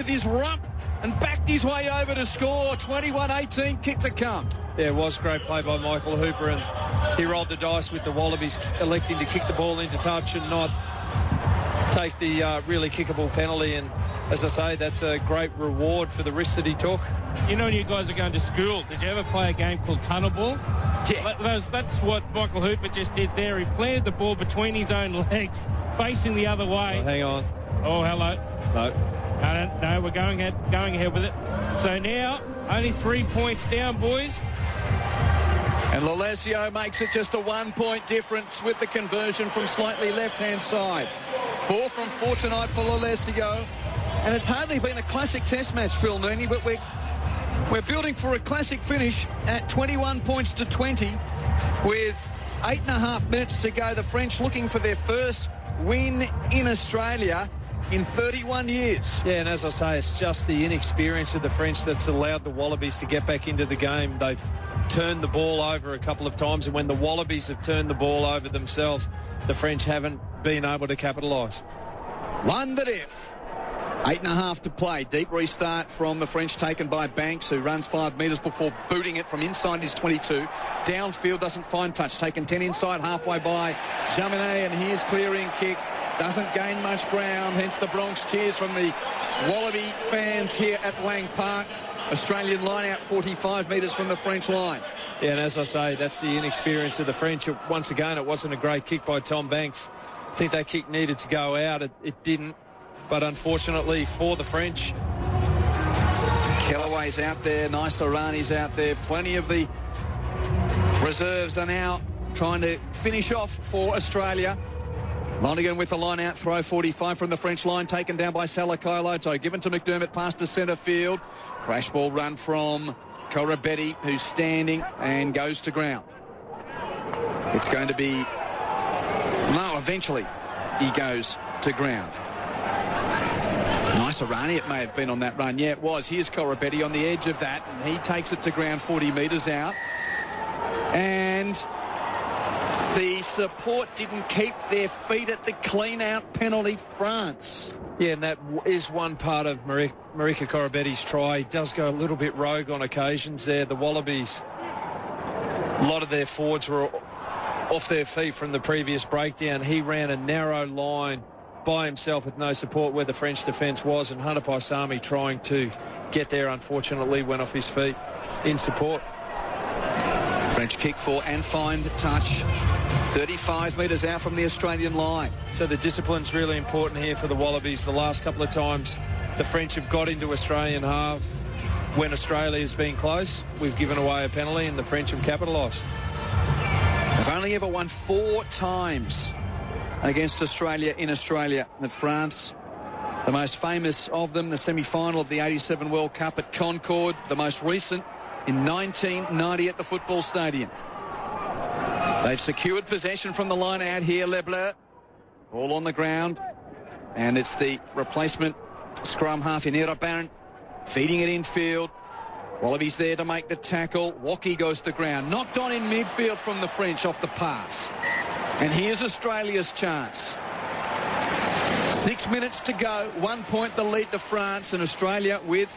with his rump and backed his way over to score. 21-18, kick to come. Yeah, it was great play by Michael Hooper, and he rolled the dice with the Wallabies electing to kick the ball into touch and not take the really kickable penalty. And as I say, that's a great reward for the risk that he took. You know, when you guys are going to school, did you ever play a game called tunnel ball? Yeah. That's what Michael Hooper just did there. He planted the ball between his own legs, facing the other way. Oh, hang on. Oh, hello. No. No, we're going ahead with it. So now, only 3 points down, boys. And Lolesio makes it just a 1 point difference with the conversion from slightly left-hand side. 4 from 4 tonight for Lolesio. And it's hardly been a classic test match, Phil Mooney, but we're building for a classic finish at 21 points to 20 with 8.5 minutes to go. The French looking for their first win in Australia in 31 years. Yeah, and as I say, it's just the inexperience of the French that's allowed the Wallabies to get back into the game. They've turned the ball over a couple of times, and when the Wallabies have turned the ball over themselves, the French haven't been able to capitalise. London if. 8.5 to play. Deep restart from the French taken by Banks, who runs 5 metres before booting it from inside his 22. Downfield, doesn't find touch. Taken 10 inside, halfway by Jaminet, and here's clearing kick. Doesn't gain much ground, hence the Bronx cheers from the Wallaby fans here at Lang Park. Australian line out 45 metres from the French line. Yeah, and as I say, that's the inexperience of the French. Once again, it wasn't a great kick by Tom Banks. I think that kick needed to go out. It didn't. But unfortunately for the French, Kellaway's out there, Naisarani's out there. Plenty of the reserves are now trying to finish off for Australia. Lonergan with the line out throw, 45 from the French line, taken down by Salakoloto. Given to McDermott, pass to centre field. Crash ball run from Koroibete, who's standing and goes to ground. It's going to be... No, eventually he goes to ground. Naisarani, it may have been on that run. Yeah, it was. Here's Koroibete on the edge of that, and he takes it to ground 40 metres out. And the support didn't keep their feet at the clean-out penalty, France. Yeah, and that is one part of Marika Koroibete's try. He does go a little bit rogue on occasions there. The Wallabies, a lot of their forwards were off their feet from the previous breakdown. He ran a narrow line by himself with no support where the French defence was, and Hunter Paisami trying to get there, unfortunately, went off his feet in support. French kick for and find touch. 35 metres out from the Australian line. So the discipline's really important here for the Wallabies. The last couple of times the French have got into Australian half when Australia has been close, we've given away a penalty and the French have capitalised. They've only ever won 4 times against Australia in Australia. The France, the most famous of them, the semi-final of the 87 World Cup at Concord, the most recent in 1990 at the football stadium. They've secured possession from the line out here, Lebleur. Ball on the ground, and it's the replacement scrum half in Irabarren, feeding it infield. Wallabies there to make the tackle. Waki goes to the ground. Knocked on in midfield from the French off the pass. And here's Australia's chance. 6 minutes to go. 1 point the lead to France, and Australia with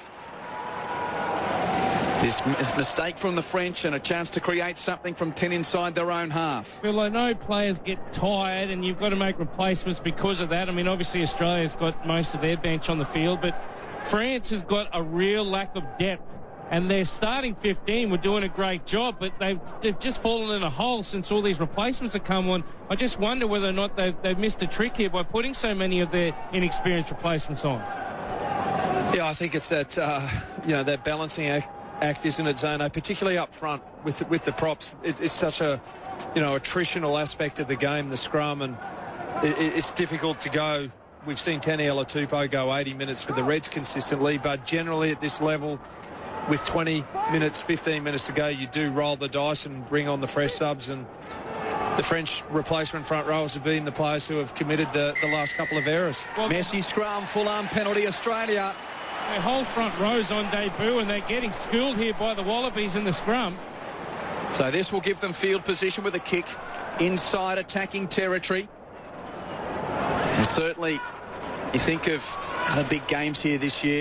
this mistake from the French and a chance to create something from 10 inside their own half. Well, I know players get tired and you've got to make replacements because of that. I mean, obviously Australia's got most of their bench on the field, but France has got a real lack of depth. And their starting 15 were doing a great job, but they've just fallen in a hole since all these replacements have come on. I just wonder whether or not they've missed a trick here by putting so many of their inexperienced replacements on. Yeah, I think it's that, that balancing act, isn't it, Zano? Particularly up front with the props. It's such a, attritional aspect of the game, the scrum, and it's difficult to go. We've seen Taniela Tupou go 80 minutes for the Reds consistently, but generally at this level, with 20 minutes, 15 minutes to go, you do roll the dice and bring on the fresh subs, and the French replacement front rowers have been the players who have committed the last couple of errors. Well, Messi scrum, full-arm penalty, Australia. Their whole front row's on debut, and they're getting schooled here by the Wallabies in the scrum. So this will give them field position with a kick inside attacking territory. And certainly, you think of other big games here this year.